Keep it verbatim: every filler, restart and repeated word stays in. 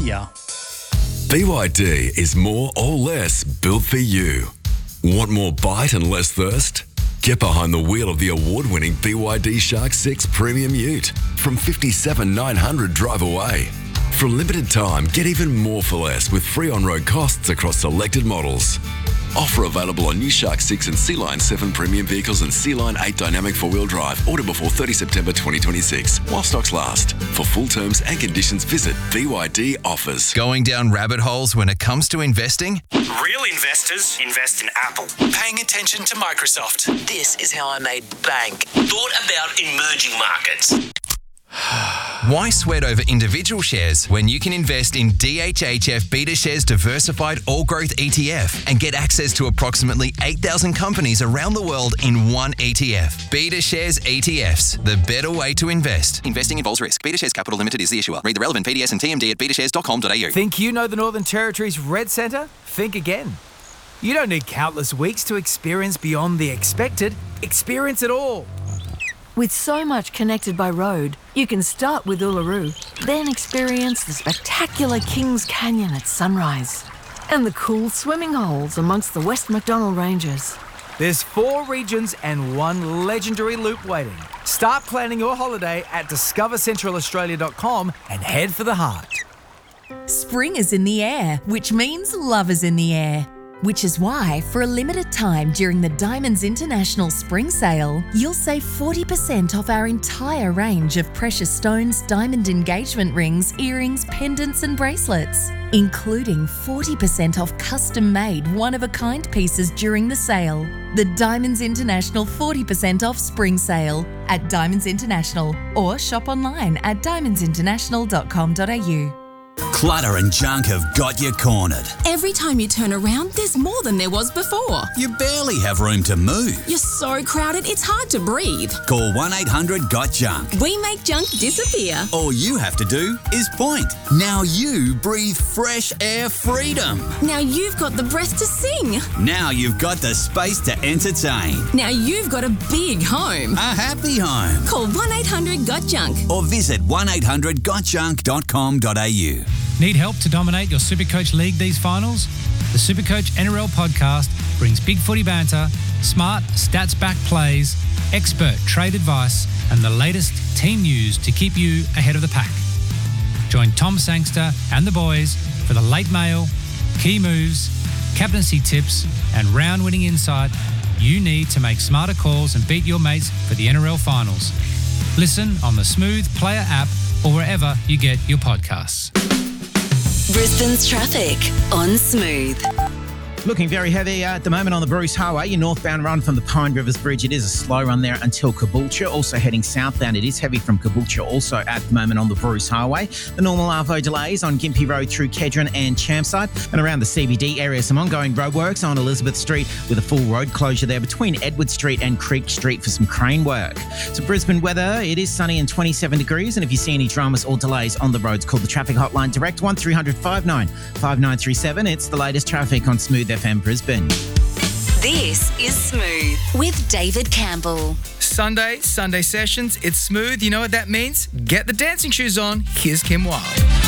ya. B Y D is more or less built for you. Want more bite and less thirst? Get behind the wheel of the award-winning B Y D Shark six Premium Ute from fifty-seven thousand nine hundred drive away. For a limited time, get even more for less with free on-road costs across selected models. Offer available on new Shark six and Sea Line seven premium vehicles and Sea Line eight dynamic four-wheel drive. Order before thirtieth September twenty twenty-six while stocks last. For full terms and conditions, visit B Y D Offers. Going down rabbit holes when it comes to investing? Real investors invest in Apple. Paying attention to Microsoft. This is how I made bank. Thought about emerging markets. Why sweat over individual shares when you can invest in D H H F BetaShares Diversified All Growth E T F and get access to approximately eight thousand companies around the world in one E T F? BetaShares E T Fs, the better way to invest. Investing involves risk. BetaShares Capital Limited is the issuer. Read the relevant P D S and T M D at betashares dot com dot a u. Think you know the Northern Territory's Red Centre? Think again. You don't need countless weeks to experience beyond the expected. Experience it all. With so much connected by road, you can start with Uluru, then experience the spectacular Kings Canyon at sunrise and the cool swimming holes amongst the West Macdonnell Ranges. There's four regions and one legendary loop waiting. Start planning your holiday at discover central australia dot com and head for the heart. Spring is in the air, which means love is in the air. Which is why, for a limited time during the Diamonds International Spring Sale, you'll save forty percent off our entire range of precious stones, diamond engagement rings, earrings, pendants and bracelets, including forty percent off custom-made one-of-a-kind pieces during the sale. The Diamonds International forty percent off Spring Sale at Diamonds International, or shop online at diamonds international dot com dot a u. Clutter and junk have got you cornered. Every time you turn around, there's more than there was before. You barely have room to move. You're so crowded, it's hard to breathe. Call one eight hundred got junk. We make junk disappear. All you have to do is point. Now you breathe fresh air freedom. Now you've got the breath to sing. Now you've got the space to entertain. Now you've got a big home. A happy home. Call one eight hundred got junk. Or visit one eight hundred got junk dot com dot a u. Need help to dominate your Supercoach League these finals? The Supercoach N R L podcast brings big footy banter, smart, stats-backed plays, expert trade advice, and the latest team news to keep you ahead of the pack. Join Tom Sangster and the boys for the late mail, key moves, captaincy tips, and round-winning insight you need to make smarter calls and beat your mates for the N R L finals. Listen on the Smooth Player app or wherever you get your podcasts. Brisbane's traffic on Smooth. Looking very heavy at the moment on the Bruce Highway. Your northbound run from the Pine Rivers Bridge. It is a slow run there until Caboolture. Also heading southbound, it is heavy from Caboolture also at the moment on the Bruce Highway. The normal Arvo delays on Gympie Road through Kedron and Chermside, and around the C B D area. Some ongoing roadworks on Elizabeth Street with a full road closure there between Edward Street and Creek Street for some crane work. So Brisbane weather, it is sunny and twenty-seven degrees, and if you see any dramas or delays on the roads, call the traffic hotline direct one three hundred five nine five nine three seven. It's the latest traffic on Smooth F M Brisbane. This is Smooth with David Campbell. Sunday, Sunday sessions. It's Smooth. You know what that means? Get the dancing shoes on. Here's Kim Wilde.